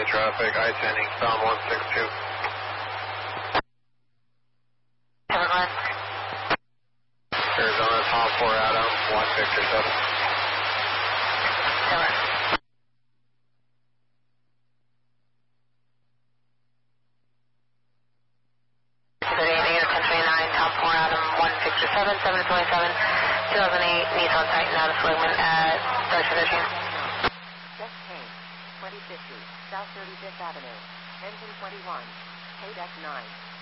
traffic, I-10 eastbound 162. Arizona, Tom 4 Adam, 1 Victor 7. Tom 4 Adam, 1 Victor 7, 727, 2008 Nissan Titan out of Flagman at 1313. Just came, 2050, South 35th Avenue, engine 21, KDEC 9.